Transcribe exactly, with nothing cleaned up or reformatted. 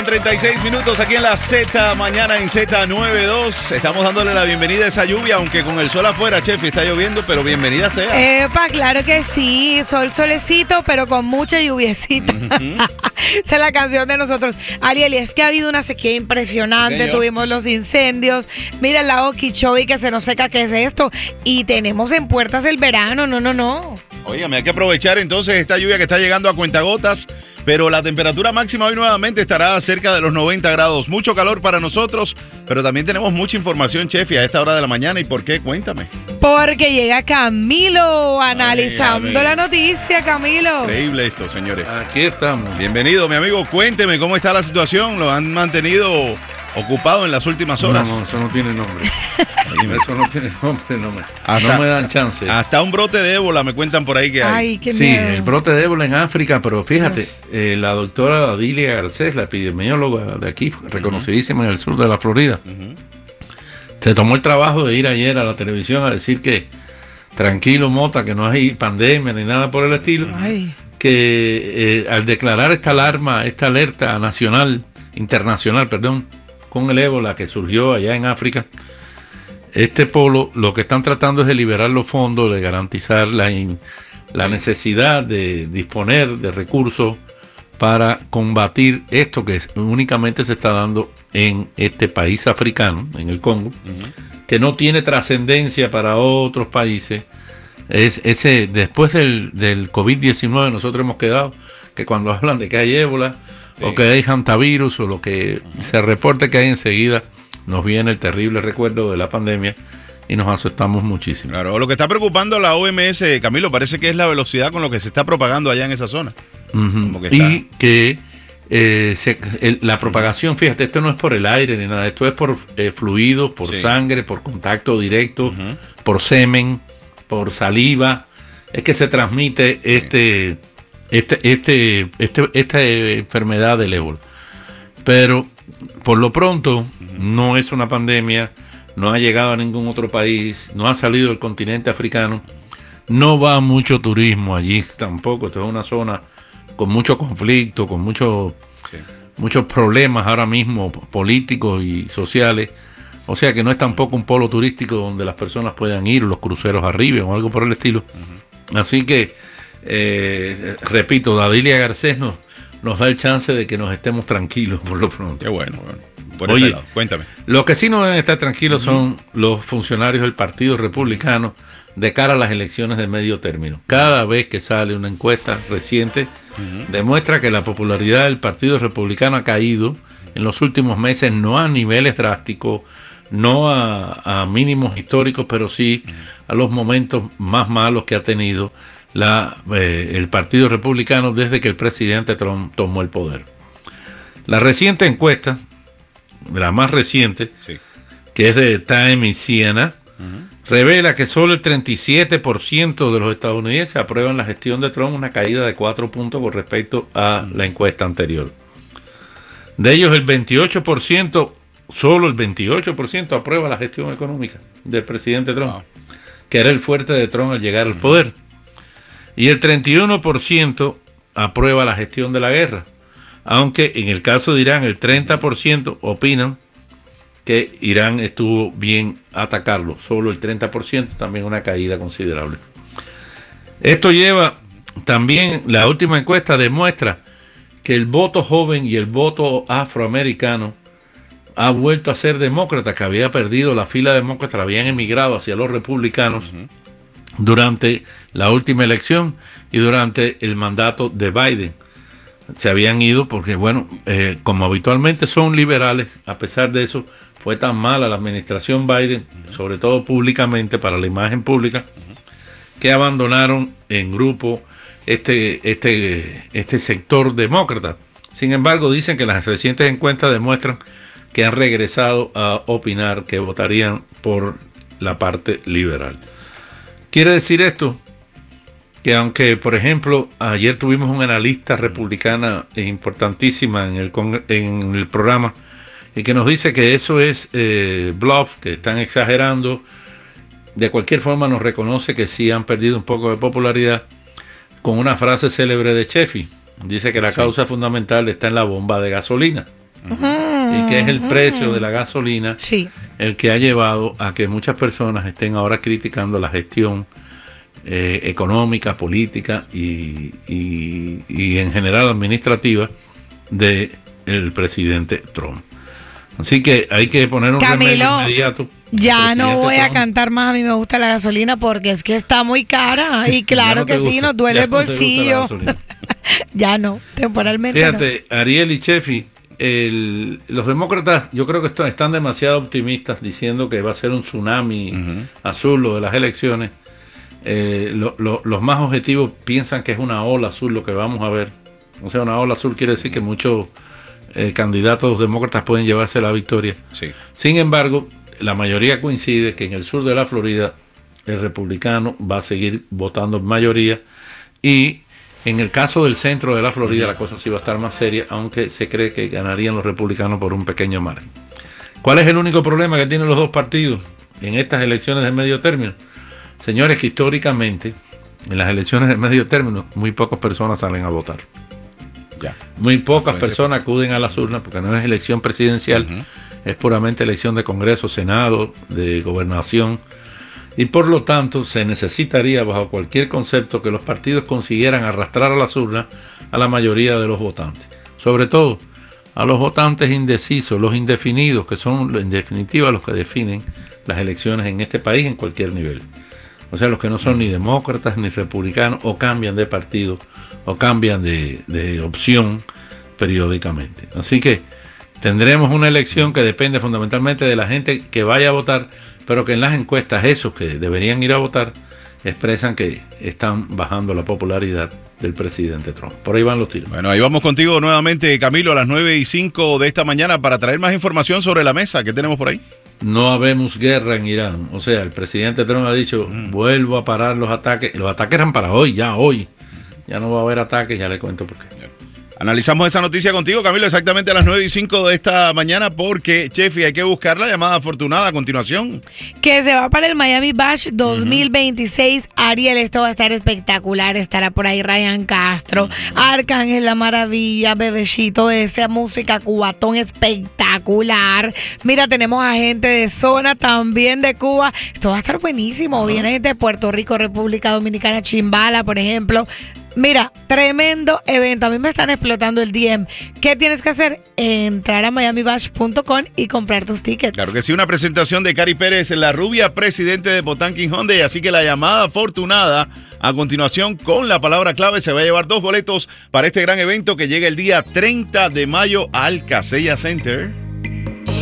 treinta y seis minutos aquí en la Z, mañana en Z noventa y dos. Estamos dándole la bienvenida a esa lluvia, aunque con el sol afuera, Chefi, está lloviendo, pero bienvenida sea. Epa, claro que sí, sol, solecito, pero con mucha lluviecita. Uh-huh. Esa es la canción de nosotros. Ariel, y es que ha habido una sequía impresionante, Señor. Tuvimos los incendios, mira el lago Okeechobee que se nos seca, ¿qué es esto? Y tenemos en puertas el verano, no, no, no. Óigame, hay que aprovechar entonces esta lluvia que está llegando a cuentagotas, pero la temperatura máxima hoy nuevamente estará cerca de los noventa grados. Mucho calor para nosotros, pero también tenemos mucha información, Chefi, a esta hora de la mañana. ¿Y por qué? Cuéntame. Porque llega Camilo analizando Ay, la noticia, Camilo. Increíble esto, señores. Aquí estamos. Bienvenido, mi amigo. Cuénteme cómo está la situación. ¿Lo han mantenido ocupado en las últimas horas? No, no, eso no tiene nombre. Eso no tiene nombre, no me, hasta, no me dan chance. Hasta un brote de ébola me cuentan por ahí que hay. Ay, qué sí, miedo. El brote de ébola en África, pero fíjate, eh, la doctora Adilia Garcés, la epidemióloga de aquí, reconocidísima uh-huh. en el sur de la Florida, uh-huh. se tomó el trabajo de ir ayer a la televisión a decir que tranquilo, Mota, que no hay pandemia ni nada por el estilo, Ay. que eh, al declarar esta alarma, esta alerta nacional, internacional, perdón, con el ébola que surgió allá en África, este polo lo que están tratando es de liberar los fondos, de garantizar la, in, la necesidad de disponer de recursos para combatir esto que únicamente se está dando en este país africano, en el Congo, uh-huh. que no tiene trascendencia para otros países. Es, ese, después del, del COVID diecinueve nosotros hemos quedado que cuando hablan de que hay ébola, sí. o que hay hantavirus o lo que uh-huh. se reporte que hay enseguida, nos viene el terrible recuerdo de la pandemia y nos asustamos muchísimo. Claro, lo que está preocupando a la O M S, Camilo, parece que es la velocidad con lo que se está propagando allá en esa zona. Uh-huh. Como que y que eh, se, el, la propagación, fíjate, esto no es por el aire ni nada, esto es por eh, fluidos, por sí. sangre, por contacto directo, uh-huh. por semen, por saliva. Es que se transmite este, sí. este, este, este, esta enfermedad del ébola. Pero por lo pronto, uh-huh. no es una pandemia, no ha llegado a ningún otro país, no ha salido del continente africano, no va mucho turismo allí tampoco. Esto es una zona con mucho conflicto, con mucho, sí. muchos problemas ahora mismo políticos y sociales. O sea que no es tampoco un polo turístico donde las personas puedan ir, los cruceros arriba o algo por el estilo. Uh-huh. Así que, eh, repito, Dadilia Garcés nos... nos da el chance de que nos estemos tranquilos por lo pronto. Qué bueno, bueno. Por Oye, ese lado, cuéntame. Los que sí no deben estar tranquilos uh-huh. son los funcionarios del Partido Republicano de cara a las elecciones de medio término. Cada vez que sale una encuesta reciente, uh-huh. demuestra que la popularidad del Partido Republicano ha caído en los últimos meses, no a niveles drásticos, no a, a mínimos históricos, pero sí uh-huh. a los momentos más malos que ha tenido La, eh, el Partido Republicano desde que el presidente Trump tomó el poder. La reciente encuesta, la más reciente, sí. que es de Time y Siena, uh-huh. revela que solo el treinta y siete por ciento de los estadounidenses aprueban la gestión de Trump, una caída de cuatro puntos con respecto a uh-huh. la encuesta anterior. De ellos el veintiocho por ciento, solo el veintiocho por ciento aprueba la gestión económica del presidente Trump, wow. que era el fuerte de Trump al llegar uh-huh. al poder. Y el treinta y uno por ciento aprueba la gestión de la guerra, aunque en el caso de Irán el treinta por ciento opinan que Irán estuvo bien atacarlo, solo el treinta por ciento, también una caída considerable. Esto lleva también, la última encuesta demuestra que el voto joven y el voto afroamericano ha vuelto a ser demócrata, que había perdido la fila demócrata, habían emigrado hacia los republicanos uh-huh. durante la última elección y durante el mandato de Biden. Se habían ido porque, bueno, eh, como habitualmente son liberales, a pesar de eso, fue tan mala la administración Biden, uh-huh. sobre todo públicamente, para la imagen pública, uh-huh. que abandonaron en grupo este, este, este sector demócrata. Sin embargo, dicen que las recientes encuestas demuestran que han regresado a opinar que votarían por la parte liberal. Quiere decir esto que aunque, por ejemplo, ayer tuvimos una analista republicana importantísima en el, en el programa y que nos dice que eso es eh, bluff, que están exagerando, de cualquier forma nos reconoce que sí han perdido un poco de popularidad con una frase célebre de Chefi. Dice que la sí. causa fundamental está en la bomba de gasolina. uh-huh. y que es el precio de la gasolina sí. el que ha llevado a que muchas personas estén ahora criticando la gestión eh, económica, política y, y, y en general administrativa de el presidente Trump. Así que hay que poner un Camilo, remedio inmediato. Ya no voy Trump. a cantar más. A mí me gusta la gasolina porque es que está muy cara. Y claro no que gusta, sí, nos duele el bolsillo. No ya no, temporalmente. Fíjate, no. Ariel y Chefi, el, los demócratas yo creo que están, están demasiado optimistas diciendo que va a ser un tsunami uh-huh. azul lo de las elecciones. Eh, lo, lo, los más objetivos piensan que es una ola azul lo que vamos a ver. O sea, una ola azul quiere decir que muchos eh, candidatos demócratas pueden llevarse la victoria. Sí. Sin embargo, la mayoría coincide que en el sur de la Florida el republicano va a seguir votando en mayoría y en el caso del centro de la Florida la cosa sí va a estar más seria, aunque se cree que ganarían los republicanos por un pequeño margen. ¿Cuál es el único problema que tienen los dos partidos en estas elecciones de medio término? Señores, que históricamente en las elecciones de medio término muy pocas personas salen a votar. Ya. Muy pocas personas acuden a las urnas porque no es elección presidencial, uh-huh. es puramente elección de Congreso, Senado, de gobernación. Y por lo tanto se necesitaría bajo cualquier concepto que los partidos consiguieran arrastrar a las urnas a la mayoría de los votantes. Sobre todo a los votantes indecisos, los indefinidos, que son en definitiva los que definen las elecciones en este país en cualquier nivel. O sea, los que no son ni demócratas ni republicanos o cambian de partido o cambian de, de opción periódicamente. Así que tendremos una elección que depende fundamentalmente de la gente que vaya a votar, pero que en las encuestas esos que deberían ir a votar expresan que están bajando la popularidad del presidente Trump. Por ahí van los tiros. Bueno, ahí vamos contigo nuevamente, Camilo, a las nueve y cinco de esta mañana para traer más información sobre la mesa. ¿Qué tenemos por ahí? No habemos guerra en Irán. O sea, el presidente Trump ha dicho, mm. vuelvo a parar los ataques. Los ataques eran para hoy, ya hoy. Ya no va a haber ataques, ya le cuento por qué. Analizamos esa noticia contigo, Camilo, exactamente a las nueve y cinco de esta mañana, porque, Chefi, hay que buscar la llamada afortunada a continuación. Que se va para el Miami Bash dos mil veintiséis. Uh-huh. Ariel, esto va a estar espectacular. Estará por ahí Ryan Castro, uh-huh. Arcángel La Maravilla, Bebecito, de esa música cubatón espectacular. Mira, tenemos a gente de zona también de Cuba. Esto va a estar buenísimo. Uh-huh. Viene gente de Puerto Rico, República Dominicana, Chimbala, por ejemplo. Mira, tremendo evento. A mí me están explotando el D M. ¿Qué tienes que hacer? Entrar a miami bash punto com y comprar tus tickets. Claro que sí, una presentación de Cari Pérez, la rubia presidente de Potanquín Hyundai. Así que la llamada afortunada a continuación con la palabra clave se va a llevar dos boletos para este gran evento que llega el día treinta de mayo al Casella Center.